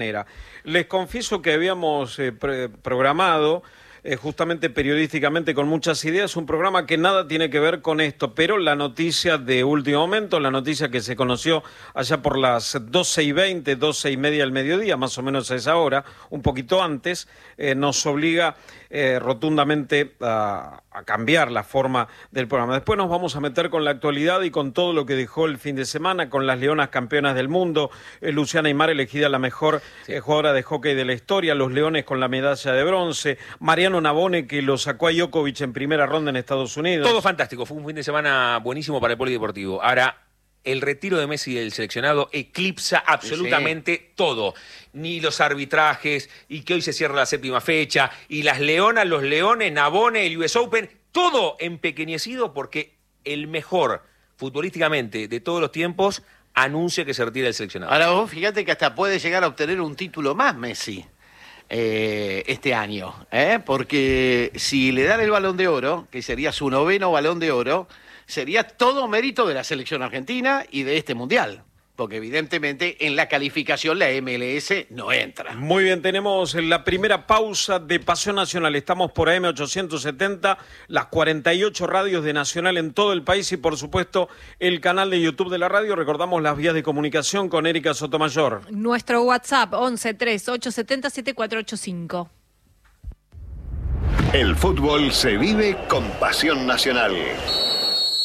Les confieso que habíamos programado justamente periodísticamente con muchas ideas, un programa que nada tiene que ver con esto, pero la noticia de último momento, la noticia que se conoció allá por las 12:20, 12:30 del mediodía, más o menos a esa hora, un poquito antes, nos obliga rotundamente a cambiar la forma del programa. Después nos vamos a meter con la actualidad y con todo lo que dejó el fin de semana, con las Leonas campeonas del mundo, Luciana Aymar elegida la mejor jugadora de hockey de la historia, los Leones con la medalla de bronce, Mariano Navone que lo sacó a Djokovic en primera ronda en Estados Unidos. Todo fantástico, fue un fin de semana buenísimo para el polideportivo. Ahora, el retiro de Messi del seleccionado eclipsa absolutamente todo. Ni los arbitrajes, y que hoy se cierra la 7ª fecha, y las Leonas, los Leones, Navone, el US Open, todo empequeñecido porque el mejor futbolísticamente de todos los tiempos anuncia que se retira del seleccionado. Ahora vos fíjate que hasta puede llegar a obtener un título más Messi este año, porque si le dan el Balón de Oro, que sería su 9º Balón de Oro, sería todo mérito de la selección argentina y de este Mundial, porque evidentemente en la calificación la MLS no entra. Muy bien, tenemos la primera pausa de Pasión Nacional. Estamos por AM870, las 48 radios de Nacional en todo el país y por supuesto el canal de YouTube de la radio. Recordamos las vías de comunicación con Erika Sotomayor. Nuestro WhatsApp 1138707485. El fútbol se vive con Pasión Nacional.